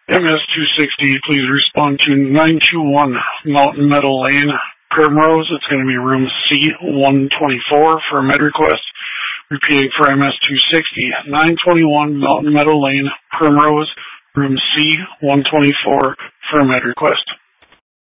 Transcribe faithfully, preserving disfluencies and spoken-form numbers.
M S two sixty, please respond to nine two one Mountain Meadow Lane, Primrose. It's going to be room C one twenty-four for a med request. Repeating for M S two sixty, nine twenty-one Mountain Meadow Lane, Primrose, room C one twenty-four for a med request.